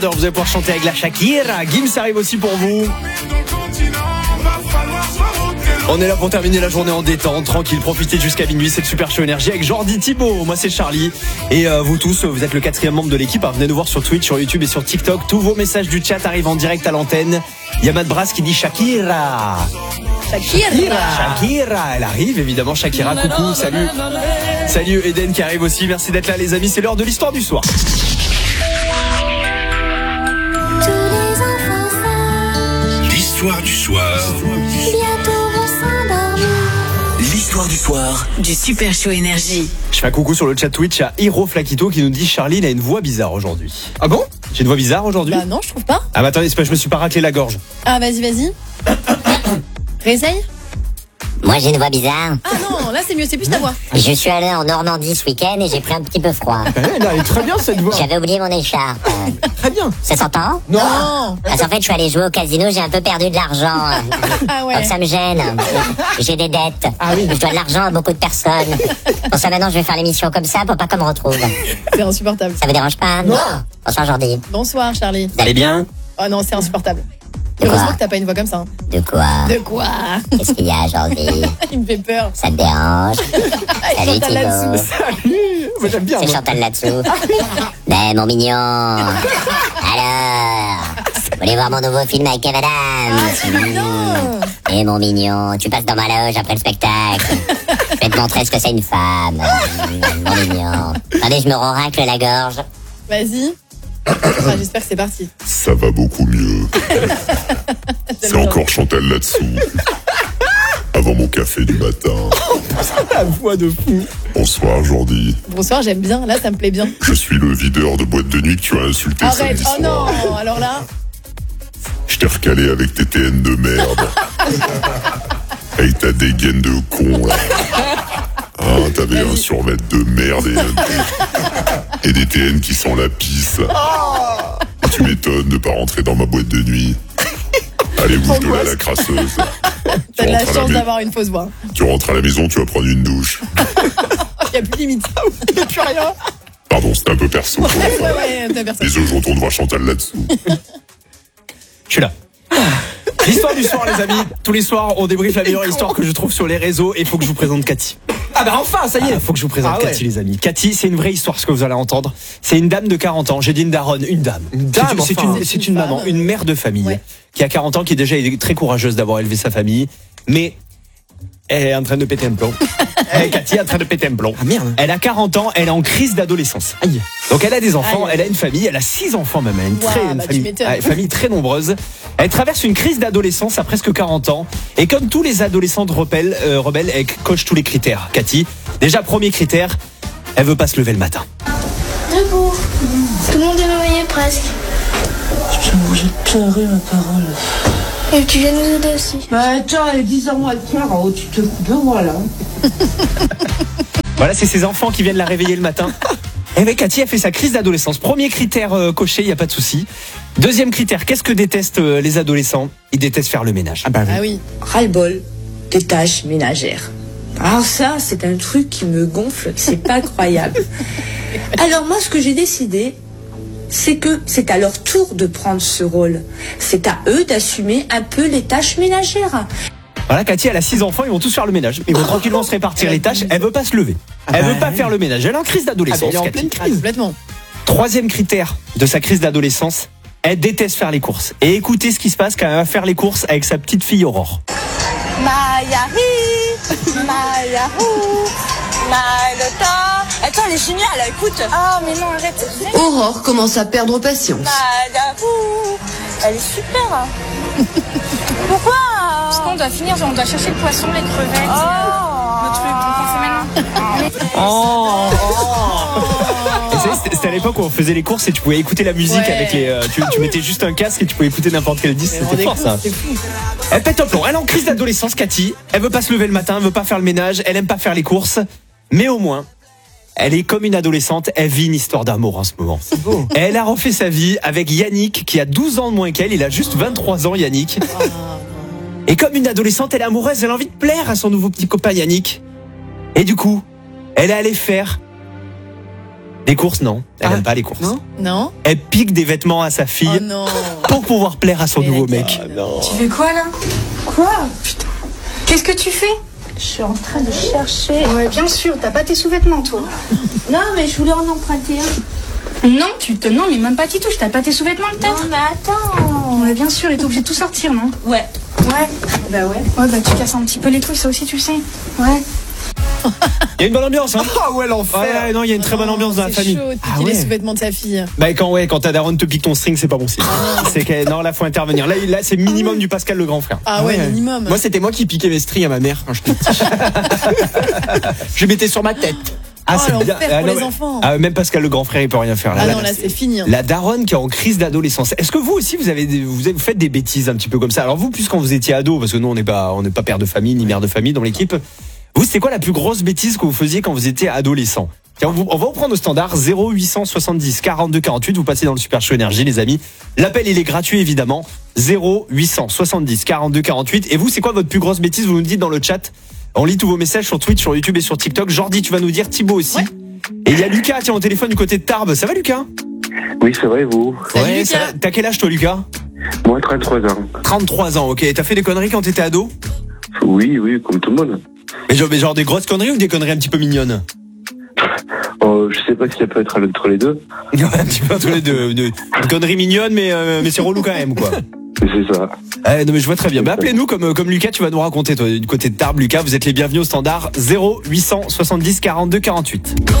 Vous allez pouvoir chanter avec la Shakira. Gims arrive aussi pour vous. On est là pour terminer la journée en détente, tranquille, profitez jusqu'à minuit, c'est le Super Show Énergie avec Jordi, Thibaut, moi c'est Charlie. Et vous tous, vous êtes le 4e membre de l'équipe, venez nous voir sur Twitch, sur YouTube et sur TikTok. Tous vos messages du chat arrivent en direct à l'antenne. Il y a Matt Brass qui dit Shakira. Shakira, elle arrive évidemment, Shakira, coucou, salut. Salut Eden qui arrive aussi, merci d'être là les amis, c'est l'heure de l'histoire du soir. L'histoire du soir. L'histoire du soir du Super Show Énergie. Je fais un coucou sur le chat Twitch à Hiro Flakito qui nous dit Charlie, il a une voix bizarre aujourd'hui. Ah bon? J'ai une voix bizarre aujourd'hui? Bah non, je trouve pas. Ah bah attendez, c'est pas, je me suis pas raclé la gorge. Ah vas-y. Réessaye. Moi j'ai une voix bizarre. Ah non, là c'est mieux, c'est plus ta voix. Je suis allé en Normandie ce week-end et j'ai pris un petit peu froid. Elle est très bien cette voix. J'avais oublié mon écharpe. Très bien. Ça s'entend? Non. Parce qu'en fait je suis allé jouer au casino, j'ai un peu perdu de l'argent. Ah ouais. Donc ça me gêne. J'ai des dettes. Ah oui. Je dois de l'argent à beaucoup de personnes. Pour ça maintenant je vais faire l'émission comme ça pour pas qu'on me retrouve. C'est insupportable. Ça vous dérange pas? Non. Bonsoir Jordi. Bonsoir Charlie. Vous allez bien? Oh non, c'est insupportable. De quoi? Heureusement que t'as pas une voix comme ça. De quoi? De quoi? Qu'est-ce qu'il y a Jordi? Il me fait peur. Ça te dérange? Salut Chantal Thibaut. là-dessous. Salut. Moi j'aime bien. C'est moi. Chantal là-dessous. Mais mon mignon. Alors, vous voulez voir mon nouveau film avec Kev Adams? Et mon mignon, tu passes dans ma loge après le spectacle. Je vais te montrer ce que c'est une femme. Mon mignon. Attendez, je me racle la gorge. Vas-y. Ah, j'espère que c'est parti. Ça va beaucoup mieux. C'est encore Chantal là-dessous. Avant mon café du matin. La voix de fou. Bonsoir Jordi. Bonsoir, j'aime bien. Là, ça me plaît bien. Je suis le videur de boîte de nuit que tu as insulté Arrête. samedi Oh soir. non. Alors là. Je t'ai recalé avec tes TN de merde. Avec ta dégaine de con là. Ah, t'avais un survêt de merde et des TN qui sent la pisse. Et tu m'étonnes de pas rentrer dans ma boîte de nuit. Allez, bouge de là la crasseuse. T'as de la rentres à la chance mai- d'avoir une fausse voix. Tu rentres à la maison, tu vas prendre une douche. Il y a plus de limite. Il y a plus rien. Pardon, c'est un peu perso. Ouais, t'as personne. Désolé, je retourne voir Chantal là-dessous. Je suis là. L'histoire du soir les amis. Tous les soirs on débriefe la meilleure histoire que je trouve sur les réseaux et il faut que je vous présente Cathy. Ah bah enfin, ça y est. Faut que je vous présente Ah ouais. Cathy les amis. Cathy c'est une vraie histoire ce que vous allez entendre. C'est une dame de 40 ans. J'ai dit une daronne, une dame. dame, C'est enfin. c'est une maman, femme. une mère de famille Ouais. qui a 40 ans, qui déjà est très courageuse d'avoir élevé sa famille. Mais elle est en train de péter un plomb. Cathy est en train de péter un plomb. Ah merde. Elle a 40 ans, elle est en crise d'adolescence. Aïe. Donc elle a des enfants, Aïe. elle a une famille, elle a 6 enfants même, elle a une, Waouh, une bah, tu famille, m'étonnes. famille très nombreuse. Elle traverse une crise d'adolescence à presque 40 ans. Et comme tous les adolescentes rebelles, elle coche tous les critères. Cathy, déjà premier critère, elle veut pas se lever le matin. Debout. Tout le monde est réveillé presque. J'ai pleuré ma parole. Et tu viens nous aider aussi. Bah attends, elle est 10 ans moins le quart, oh, tu te fous de moi là. Voilà, c'est ses enfants qui viennent la réveiller le matin. Et bien Cathy a fait sa crise d'adolescence. Premier critère coché, il n'y a pas de souci. Deuxième critère, qu'est-ce que détestent les adolescents? Ils détestent faire le ménage. Ah bah oui. Ah oui. Ras-le-bol des tâches ménagères. Alors ça, c'est un truc qui me gonfle, c'est pas croyable. Alors moi, ce que j'ai décidé, c'est que c'est à leur tour de prendre ce rôle. C'est à eux d'assumer un peu les tâches ménagères. Voilà, Cathy, elle a 6 enfants, ils vont tous faire le ménage. Ils vont tranquillement se répartir les tâches. Elle veut pas se lever. Elle veut pas faire le ménage. Elle est en crise d'adolescence. Elle est en Cathy. pleine Ah, crise. complètement. Troisième critère de sa crise d'adolescence, elle déteste faire les courses. Et écoutez ce qui se passe quand elle va faire les courses avec sa petite fille Aurore. Attends, elle est géniale, écoute. Ah, mais non, arrête. Aurore commence à perdre patience. Elle est super. Pourquoi Parce qu'on doit finir, on doit chercher le poisson, les crevettes, le truc, donc on fait maintenant. Et vous savez, c'était à l'époque où on faisait les courses et tu pouvais écouter la musique Ouais. avec les. Tu mettais juste un casque et tu pouvais écouter n'importe quel disque. Mais C'était rendez fort ça. compte, c'est fou. Elle pète un plomb. Elle est en crise d'adolescence, Cathy. Elle veut pas se lever le matin, elle veut pas faire le ménage, elle aime pas faire les courses. Mais au moins, elle est comme une adolescente, elle vit une histoire d'amour en ce moment. C'est beau. Elle a refait sa vie avec Yannick qui a 12 ans de moins qu'elle. Il a juste 23 ans, Yannick. Et comme une adolescente, elle est amoureuse, elle a envie de plaire à son nouveau petit copain Yannick. Et du coup, elle est allée faire Des courses, non. Elle aime pas les courses. Non. Elle pique des vêtements à sa fille Oh non. pour pouvoir plaire à son Mais nouveau laquelle mec. Tu fais quoi là? Quoi? Putain. Qu'est-ce que tu fais? Je suis en train de chercher. Ouais, bien sûr, t'as pas tes sous-vêtements, toi. Non, mais je voulais en emprunter un. Non, non, mais même pas t'y touches, t'as pas tes sous-vêtements peut-être? Non, mais attends. Ouais, bien sûr, et t'es obligé de tout sortir, non? Ouais. Ouais. Bah ouais. Ouais, bah tu casses un petit peu les couilles, ça aussi tu sais. Ouais. Il y a une bonne ambiance, hein. Ah ouais, l'enfer. Ouais, non, il y a une très bonne ambiance dans la famille. C'est chaud de Ah piquer ouais. les sous-vêtements de sa fille. Bah quand ta daronne te pique ton string, c'est pas bon signe. C'est que non, là faut intervenir. Là c'est minimum du Pascal le grand frère. Ah ouais, minimum. Moi, c'était moi qui piquais mes strings à ma mère quand j'étais petit. Je mettais sur ma tête. Ah Oh, c'est l'enfer bien. pour non, les mais- enfants. Ah, même Pascal le grand frère il peut rien faire là. Ah Là, non, là c'est fini. La daronne qui est en crise d'adolescence. Est-ce que vous aussi vous faites des bêtises un petit peu comme ça? Alors vous, plus quand vous étiez ado, parce que nous on n'est pas père de famille ni mère de famille dans l'équipe. Vous, c'était quoi la plus grosse bêtise que vous faisiez quand vous étiez adolescent? Tiens, on va vous prendre au standard 0870 42 48. Vous passez dans le Super Show Énergie, les amis. L'appel il est gratuit évidemment. 0870 42 48. Et vous, c'est quoi votre plus grosse bêtise? Vous nous dites dans le chat. On lit tous vos messages sur Twitch, sur YouTube et sur TikTok. Jordi, tu vas nous dire, Thibaut aussi. Ouais. Et il y a Lucas, tiens, au téléphone du côté de Tarbes. Ça va, Lucas? Oui, c'est vrai, vous. Salut, Lucas. ça va. T'as quel âge, toi, Lucas? Moi, 33 ans. 33 ans, ok. T'as fait des conneries quand t'étais ado? Oui, comme tout le monde. Mais genre des grosses conneries ou des conneries un petit peu mignonnes? Je sais pas si ça peut être entre les deux. Ouais, un petit peu entre les deux. Des conneries mignonnes, mais c'est relou quand même, quoi. C'est ça. Non, mais je vois très bien. Bah, appelez-nous comme Lucas, tu vas nous raconter, toi, du côté de Tarbes. Lucas, vous êtes les bienvenus au standard 0870 42 48.